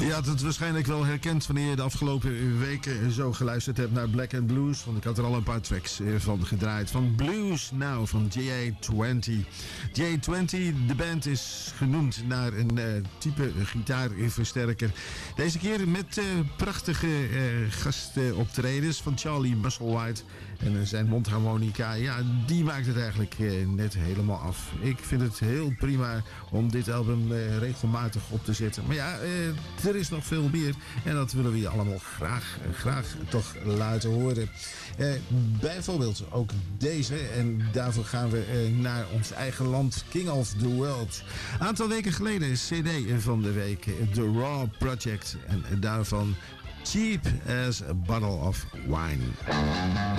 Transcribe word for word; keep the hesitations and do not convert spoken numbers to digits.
Je had het waarschijnlijk wel herkend wanneer je de afgelopen weken zo geluisterd hebt naar Black and Blues. Want ik had er al een paar tracks van gedraaid. Van Blues Now van J A twintig. J A twintig, de band is genoemd naar een uh, type gitaarversterker. Deze keer met uh, prachtige uh, gastoptredens van Charlie Musselwhite. En uh, zijn mondharmonica, ja, die maakt het eigenlijk uh, net helemaal af. Ik vind het heel prima om dit album uh, regelmatig op te zetten. Maar ja, uh, er is nog veel meer. En dat willen we je allemaal graag, graag toch laten horen. Uh, bijvoorbeeld ook deze. En daarvoor gaan we uh, naar ons eigen land. King of the World. Een aantal weken geleden is C D van de week. The Raw Project. En daarvan Cheap as a Bottle of Wine.